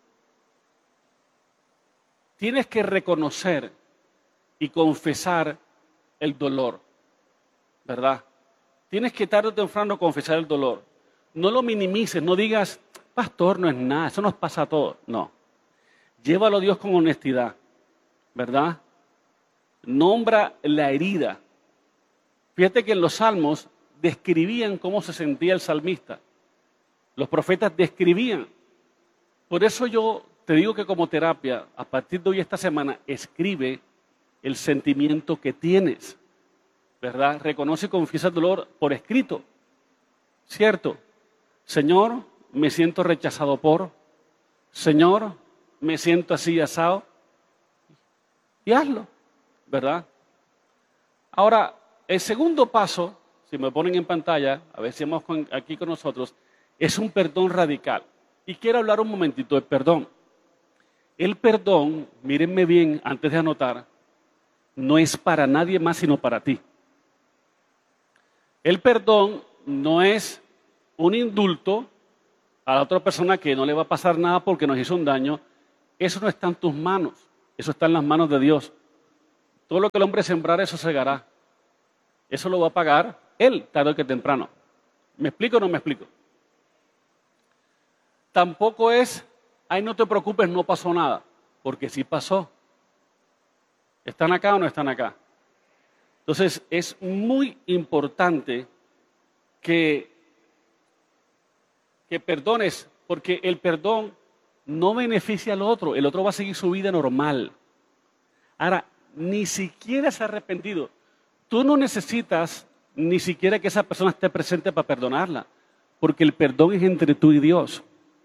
Speaker 3: tienes que reconocer y confesar el dolor, ¿verdad? Tienes que tarde o temprano confesar el dolor. No lo minimices, no digas, pastor, no es nada, eso nos pasa a todos. No, llévalo a Dios con honestidad, ¿verdad? Nombra la herida. Fíjate que en los salmos describían cómo se sentía el salmista. Los profetas describían. Por eso yo te digo que como terapia, a partir de hoy esta semana, escribe el sentimiento que tienes, ¿verdad? Reconoce y confiesa el dolor por escrito, ¿cierto? Señor, me siento rechazado por, Señor, me siento así asado, y hazlo, ¿verdad? Ahora, el segundo paso, si me ponen en pantalla, a ver si vamos con, aquí con nosotros, es un perdón radical. Y quiero hablar un momentito de perdón. El perdón, mírenme bien antes de anotar, no es para nadie más sino para ti. El perdón no es un indulto a la otra persona que no le va a pasar nada porque nos hizo un daño. eso no está en tus manos, eso está en las manos de Dios. Todo lo que el hombre sembrara, eso segará. Eso lo va a pagar Él, tarde o que temprano. ¿Me explico o no me explico? Tampoco es, ay, no te preocupes, no pasó nada, porque sí pasó. ¿Están acá o no están acá? Entonces, es muy importante que, que perdones, porque el perdón no beneficia al otro, el otro va a seguir su vida normal. Ahora, ni siquiera se ha arrepentido. Tú no necesitas ni siquiera que esa persona esté presente para perdonarla, porque el perdón es entre tú y Dios.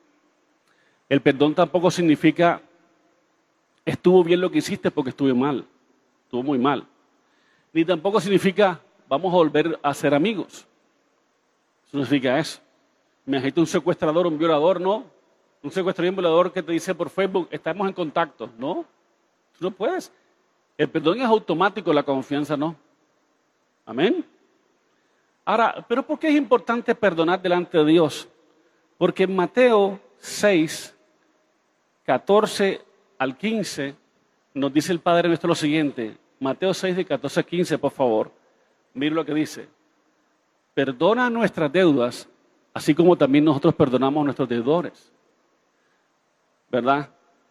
Speaker 3: El perdón tampoco significa estuvo bien lo que hiciste porque estuve mal, estuvo muy mal. Ni tampoco significa vamos a volver a ser amigos. Eso no significa eso. Imagínate un secuestrador, un violador, no. Un secuestrador y un violador que te dice por Facebook, estamos en contacto. No, tú no puedes. El perdón es automático, la confianza no. Amén. Ahora, ¿pero por qué es importante perdonar delante de Dios? Porque en Mateo seis, catorce al quince, nos dice el Padre nuestro lo siguiente. Mateo seis, de catorce a quince, por favor. Mire lo que dice. Perdona nuestras deudas, así como también nosotros perdonamos a nuestros deudores. ¿Verdad?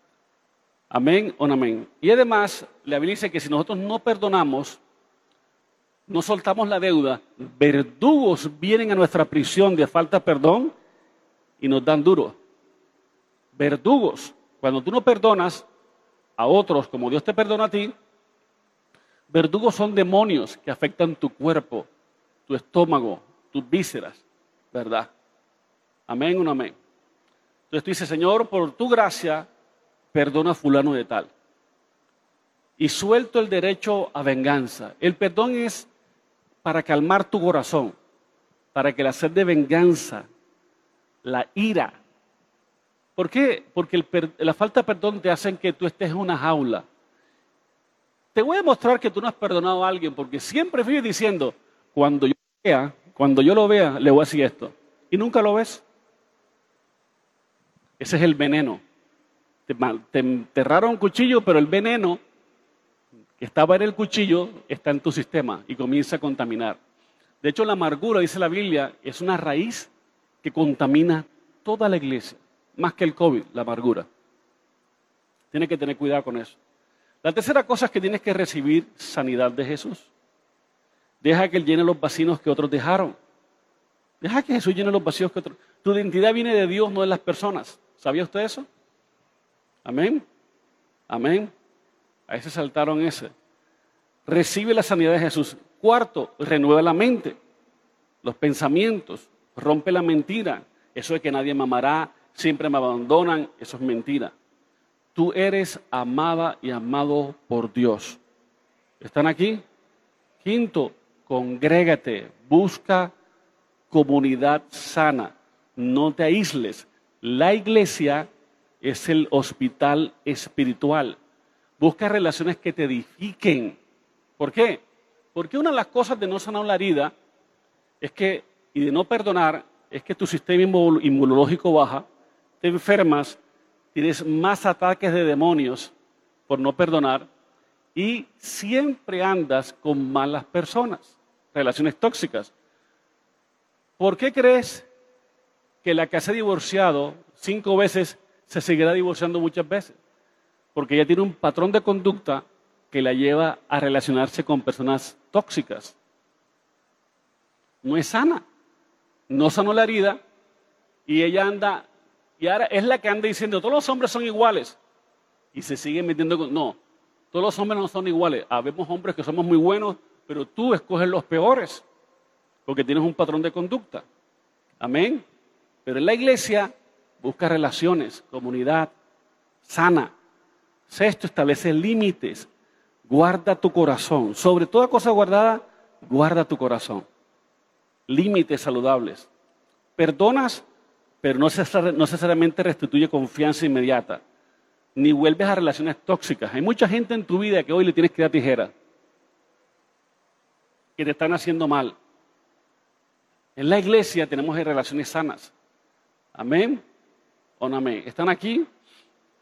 Speaker 3: Amén o no amén. Y además, la Biblia dice que si nosotros no perdonamos, no soltamos la deuda, verdugos vienen a nuestra prisión de falta de perdón y nos dan duro. Verdugos. Cuando tú no perdonas a otros como Dios te perdona a ti, verdugos son demonios que afectan tu cuerpo, tu estómago, tus vísceras, ¿verdad? Amén o no amén. Entonces tú dices, Señor, por tu gracia, perdona a fulano de tal. Y suelto el derecho a venganza. El perdón es para calmar tu corazón, para que la sed de venganza, la ira. ¿Por qué? Porque el per- la falta de perdón te hace que tú estés en una jaula. Te voy a mostrar que tú no has perdonado a alguien, porque siempre vives diciendo, cuando yo lo vea, cuando yo lo vea, le voy a decir esto. Y nunca lo ves. Ese es el veneno. Te, te enterraron un cuchillo, pero el veneno que estaba en el cuchillo está en tu sistema y comienza a contaminar. De hecho, la amargura, dice la Biblia, es una raíz que contamina toda la iglesia. Más que el COVID, la amargura. Tienes que tener cuidado con eso. La tercera cosa es que tienes que recibir sanidad de Jesús. Deja que Él llene los vacíos que otros dejaron. Deja que Jesús llene los vacíos que otros. Tu identidad viene de Dios, no de las personas. ¿Sabía usted eso? Amén. Amén. Ahí se saltaron ese. Recibe la sanidad de Jesús. Cuarto, renueva la mente, los pensamientos, rompe la mentira. Eso de que nadie me amará, siempre me abandonan, eso es mentira. Tú eres amada y amado por Dios. ¿Están aquí? Quinto, congrégate, busca comunidad sana, no te aísles. La iglesia es el hospital espiritual. Busca relaciones que te edifiquen. ¿Por qué? Porque una de las cosas de no sanar la herida es que, y de no perdonar, es que tu sistema inmunológico baja, te enfermas, tienes más ataques de demonios por no perdonar y siempre andas con malas personas, relaciones tóxicas. ¿Por qué crees que la que se ha divorciado cinco veces se seguirá divorciando muchas veces? Porque ella tiene un patrón de conducta que la lleva a relacionarse con personas tóxicas. No es sana, no sanó la herida y ella anda, y ahora es la que anda diciendo, todos los hombres son iguales. Y se sigue metiendo con, no, todos los hombres no son iguales. Habemos hombres que somos muy buenos, pero tú escoges los peores, porque tienes un patrón de conducta. Amén. Pero en la iglesia busca relaciones, comunidad sana. Sexto, establece límites. Guarda tu corazón. Sobre toda cosa guardada, guarda tu corazón. Límites saludables. Perdonas, pero no necesariamente restituye confianza inmediata. Ni vuelves a relaciones tóxicas. Hay mucha gente en tu vida que hoy le tienes que dar tijera, que te están haciendo mal. En la iglesia tenemos relaciones sanas. Amén o no amén. ¿Están aquí?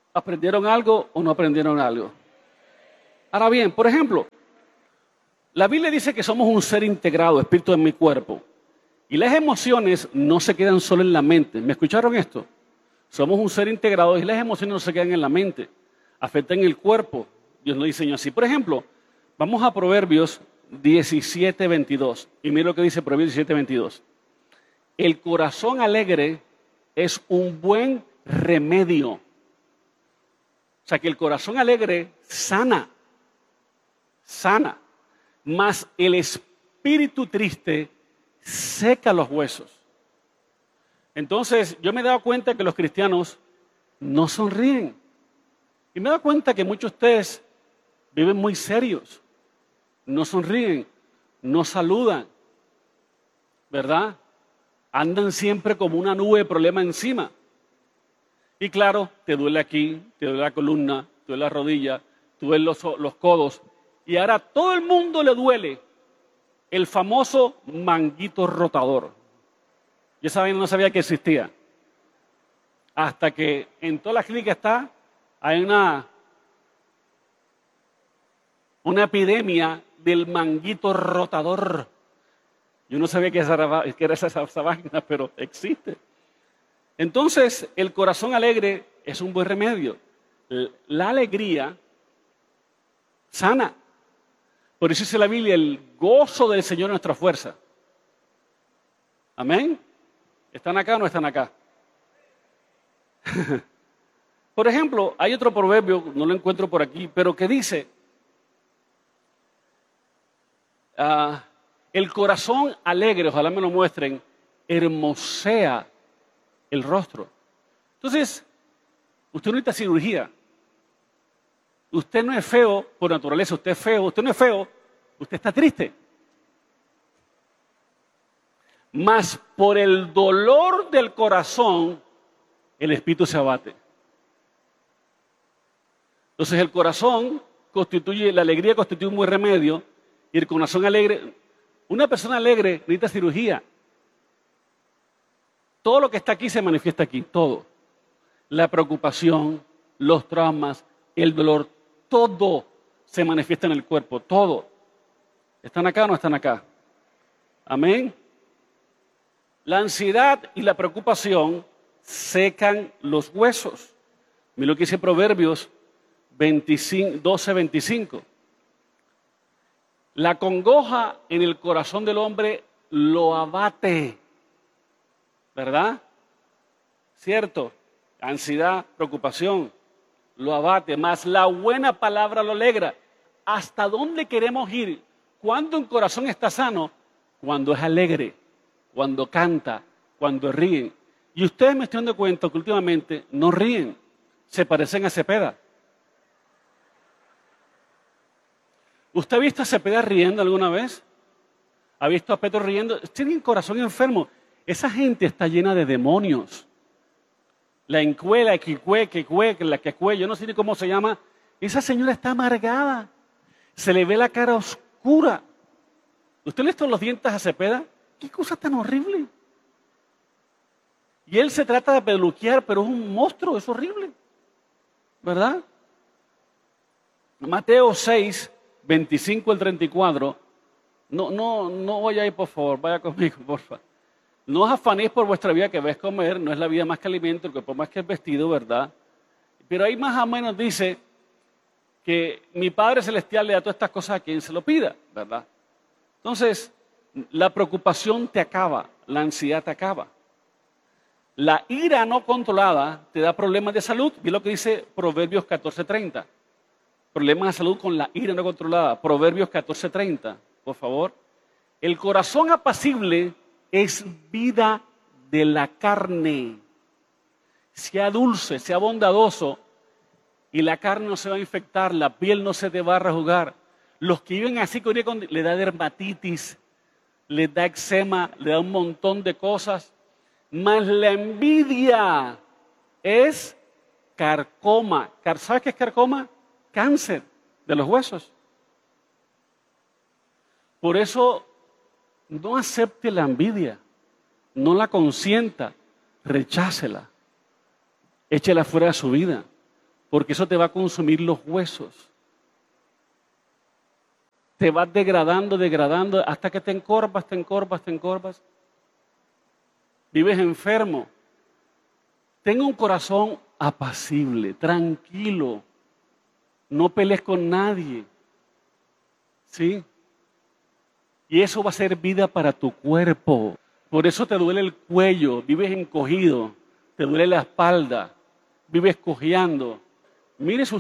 Speaker 3: ¿Aprendieron algo o no aprendieron algo? Ahora bien, por ejemplo, la Biblia dice que somos un ser integrado, espíritu en mi cuerpo. Y las emociones no se quedan solo en la mente. ¿Me escucharon esto? Somos un ser integrado y las emociones no se quedan en la mente. Afectan el cuerpo. Dios lo diseñó así. Por ejemplo, vamos a Proverbios diecisiete, veintidós. Y mira lo que dice Proverbios diecisiete, veintidós. El corazón alegre es un buen remedio. O sea, que el corazón alegre sana. Sana. Mas el espíritu triste seca los huesos. Entonces, yo me he dado cuenta que los cristianos no sonríen. Y me he dado cuenta que muchos de ustedes viven muy serios. No sonríen, no saludan, ¿verdad? Andan siempre como una nube de problema encima. Y claro, te duele aquí, te duele la columna, te duele la rodilla, te duelen los, los codos. Y ahora a todo el mundo le duele el famoso manguito rotador. Yo sabía, no sabía que existía. Hasta que en toda la clínica está, hay una, una epidemia del manguito rotador. Yo no sabía que era esa, esa, esa vaina, pero existe. Entonces, el corazón alegre es un buen remedio. La alegría sana. Por eso dice la Biblia, el gozo del Señor es nuestra fuerza. Amén. ¿Están acá o no están acá? Por ejemplo, hay otro proverbio, no lo encuentro por aquí, pero que dice, uh, el corazón alegre, ojalá me lo muestren, hermosea el rostro. Entonces, usted no necesita cirugía. Usted no es feo por naturaleza, usted es feo, usted no es feo, usted está triste. Mas por el dolor del corazón, el espíritu se abate. Entonces el corazón constituye, la alegría constituye un buen remedio, y el corazón alegre, una persona alegre necesita cirugía. Todo lo que está aquí se manifiesta aquí, todo. La preocupación, los traumas, el dolor, todo se manifiesta en el cuerpo, todo. ¿Están acá o no están acá? Amén. La ansiedad y la preocupación secan los huesos. Mira lo que dice Proverbios doce, veinticinco. La congoja en el corazón del hombre lo abate. ¿Verdad? ¿Cierto? Ansiedad, preocupación, lo abate. Más la buena palabra lo alegra. ¿Hasta dónde queremos ir? ¿Cuándo un corazón está sano? Cuando es alegre, cuando canta, cuando ríen. Y ustedes me están dando cuenta que últimamente no ríen, se parecen a Cepeda. ¿Usted ha visto a Cepeda riendo alguna vez? ¿Ha visto a Petro riendo? Tienen corazón enfermo. Esa gente está llena de demonios. La encue, la equicue, quecue, la quecue, yo no sé ni cómo se llama. Esa señora está amargada. Se le ve la cara oscura. ¿Usted le ha visto los dientes a Cepeda? ¡Qué cosa tan horrible! Y él se trata de peluquear, pero es un monstruo, es horrible. ¿Verdad? Mateo seis, veinticinco al treinta y cuatro. No, no, no vaya ahí, por favor, vaya conmigo, por favor. No os afanéis por vuestra vida que ves comer, no es la vida más que alimento, el cuerpo más que el vestido, ¿verdad? Pero ahí más o menos dice que mi Padre Celestial le da todas estas cosas a quien se lo pida, ¿verdad? Entonces, la preocupación te acaba, la ansiedad te acaba. La ira no controlada te da problemas de salud. Ve lo que dice Proverbios catorce, treinta. Problemas de salud con la ira no controlada. Proverbios catorce, treinta, por favor. El corazón apacible es vida de la carne. Sea dulce, sea bondadoso, y la carne no se va a infectar, la piel no se te va a rejugar. Los que viven así, le da dermatitis, les da eczema, le da un montón de cosas. Mas la envidia es carcoma. ¿Sabes qué es carcoma? Cáncer de los huesos. Por eso, no acepte la envidia, no la consienta, rechácela, échela fuera de su vida. porque eso te va a consumir los huesos. Te vas degradando, degradando, hasta que te encorvas, te encorvas, te encorvas. Vives enfermo. Tenga un corazón apacible, tranquilo. No pelees con nadie. ¿Sí? Y eso va a ser vida para tu cuerpo. Por eso te duele el cuello, vives encogido, te duele la espalda, vives cojeando. Mire sus